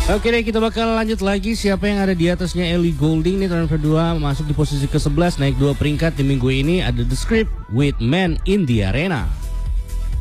Oke deh, kita bakal lanjut lagi. Siapa yang ada di atasnya Ellie Goulding nih, transfer 2 masuk di posisi ke-11, naik 2 peringkat di minggu ini. Ada The Script with Man in the Arena.